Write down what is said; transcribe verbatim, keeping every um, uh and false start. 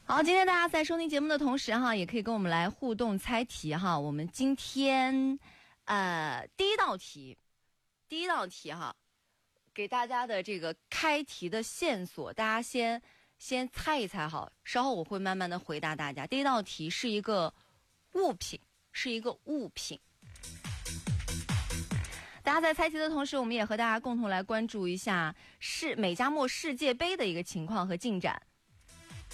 好，今天大家在收听节目的同时哈，也可以跟我们来互动猜题哈。我们今天呃第一道题，第一道题哈，给大家的这个开题的线索，大家先先猜一猜哈，稍后我会慢慢的回答大家。第一道题是一个物品，是一个物品。大家在猜题的同时，我们也和大家共同来关注一下世美加墨世界杯的一个情况和进展。